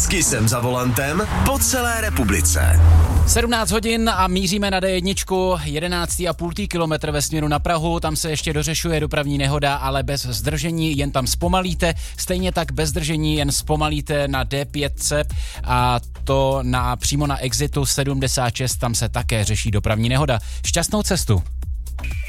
Vždycky jsem za volantem po celé republice. 17 hodin a míříme na D1, 11,5 kilometr ve směru na Prahu, tam se ještě dořešuje dopravní nehoda, ale bez zdržení, jen tam zpomalíte, stejně tak bez zdržení jen zpomalíte na D5 a to přímo na exitu 76, tam se také řeší dopravní nehoda. Šťastnou cestu.